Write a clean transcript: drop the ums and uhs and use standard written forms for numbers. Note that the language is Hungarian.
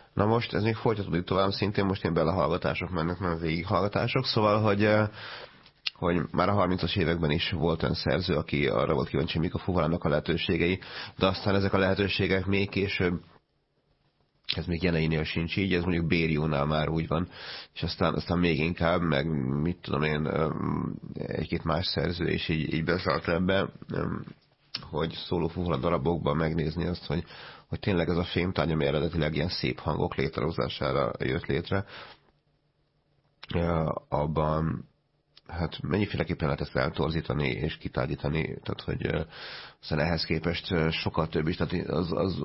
Na most ez még folytatódik tovább, szintén most ilyen belehallgatások mennek, nem végighallgatások, szóval, hogy már a 30-as években is volt olyan szerző, aki arra volt kíváncsi, hogy mik a fuvalának a lehetőségei, de aztán ezek a lehetőségek még később, ez még Jeneinél sincs így, ez mondjuk Bériónál már úgy van, és aztán még inkább, meg mit tudom én, egy-két más szerző is így beszállt ebbe, hogy szóló fuvala darabokban megnézni azt, hogy tényleg ez a fémtárgy, ami eredetileg ilyen szép hangok létrehozására jött létre, abban hát mennyiféleképpen lehet ezt eltorzítani és kitágítani, tehát hogy aztán ehhez képest sokkal több is, tehát az